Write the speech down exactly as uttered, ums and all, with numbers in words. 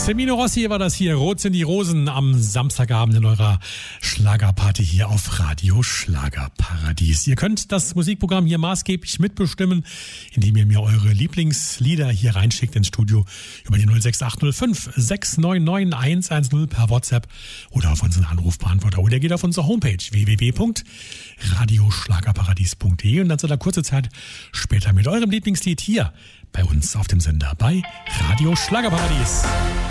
Semino Rossi war das hier. Rot sind die Rosen am Samstagabend in eurer Schlagerparty hier auf Radio Schlagerparadies. Ihr könnt das Musikprogramm hier maßgeblich mitbestimmen, indem ihr mir eure Lieblingslieder hier reinschickt ins Studio über die null sechs acht null fünf sechs neun neun eins eins null per WhatsApp oder auf unseren Anrufbeantworter. Oder geht auf unsere Homepage w w w punkt radio schlagerparadies punkt d e und dann zu einer kurzen Zeit später mit eurem Lieblingslied hier bei uns auf dem Sender bei Radio Schlagerparadies.